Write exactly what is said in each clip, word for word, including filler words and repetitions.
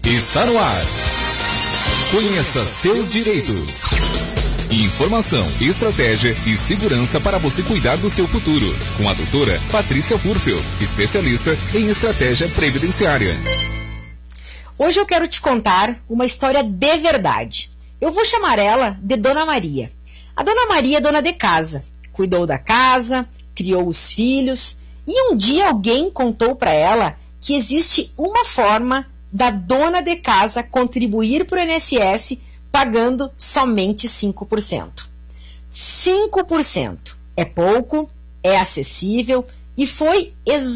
Está no ar. Conheça seus direitos. Informação, estratégia e segurança para você cuidar do seu futuro. Com a doutora Patrícia Furfel, especialista em estratégia previdenciária. Hoje eu quero te contar uma história de verdade. Eu vou chamar ela de Dona Maria. A Dona Maria é dona de casa. Cuidou da casa, criou os filhos e um dia alguém contou para ela que existe uma forma da dona de casa contribuir para o I N S S pagando somente cinco por cento. cinco por cento é pouco, é acessível e foi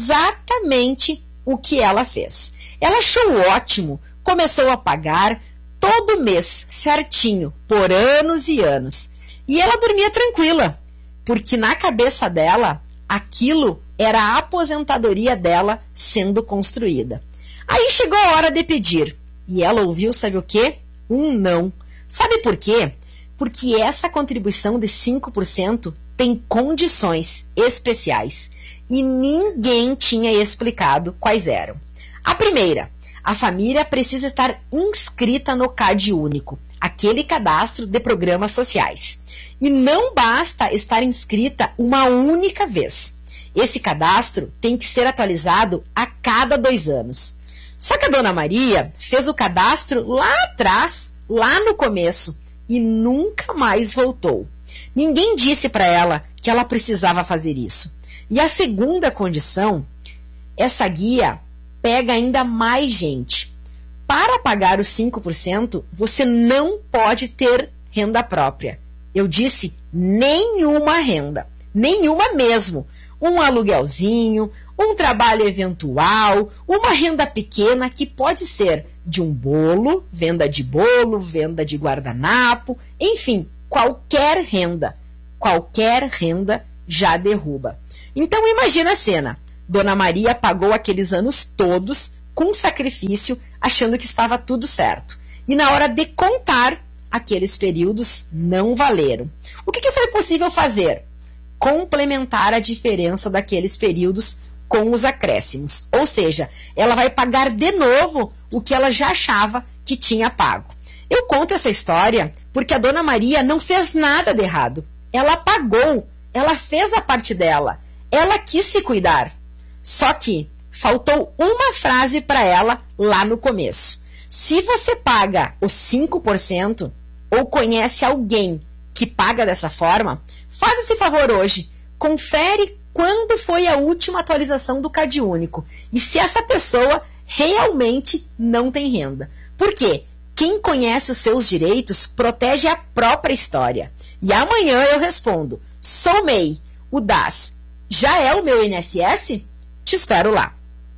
exatamente o que ela fez. Ela achou ótimo, começou a pagar todo mês certinho, por anos e anos. E ela dormia tranquila, porque na cabeça dela, aquilo era a aposentadoria dela sendo construída. Aí chegou a hora de pedir, e ela ouviu, sabe o quê? Um não. Sabe por quê? Porque essa contribuição de cinco por cento tem condições especiais, e ninguém tinha explicado quais eram. A primeira, a família precisa estar inscrita no CadÚnico, aquele cadastro de programas sociais. E não basta estar inscrita uma única vez. Esse cadastro tem que ser atualizado a cada dois anos. Só que a Dona Maria fez o cadastro lá atrás, lá no começo, e nunca mais voltou. Ninguém disse para ela que ela precisava fazer isso. E a segunda condição, essa guia pega ainda mais gente. Para pagar os cinco por cento, você não pode ter renda própria. Eu disse nenhuma renda, nenhuma mesmo. Um aluguelzinho, um trabalho eventual, uma renda pequena que pode ser de um bolo, venda de bolo, venda de guardanapo, enfim, qualquer renda, qualquer renda já derruba. Então imagina a cena, Dona Maria pagou aqueles anos todos com sacrifício, achando que estava tudo certo. E na hora de contar, aqueles períodos não valeram. O que, que foi possível fazer? Complementar a diferença daqueles períodos com os acréscimos. Ou seja, ela vai pagar de novo o que ela já achava que tinha pago. Eu conto essa história porque a Dona Maria não fez nada de errado. Ela pagou, ela fez a parte dela, ela quis se cuidar. Só que faltou uma frase para ela lá no começo. Se você paga os cinco por cento ou conhece alguém que paga dessa forma, faz esse favor hoje, confere quando foi a última atualização do CadÚnico e se essa pessoa realmente não tem renda. Por quê? Quem conhece os seus direitos protege a própria história. E amanhã eu respondo, sou M E I, o D A S já é o meu I N S S? Te espero lá.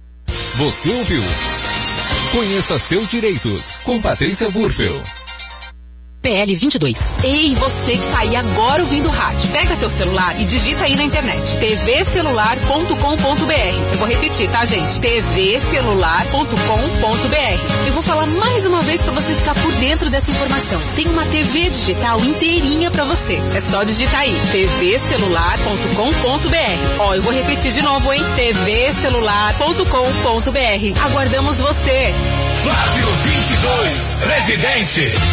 Você ouviu? Conheça seus direitos com Patrícia Furfel. P L vinte e dois. Ei, você que tá aí agora ouvindo o rádio, pega teu celular e digita aí na internet t v celular ponto com ponto b r. Eu vou repetir, tá, gente? t v celular ponto com ponto b r. Eu vou falar mais uma vez para você ficar por dentro dessa informação. Tem uma T V digital inteirinha para você. É só digitar aí t v celular ponto com ponto b r. Ó, eu vou repetir de novo, hein? t v celular ponto com ponto b r. Aguardamos você. Flávio vinte e dois, presidente.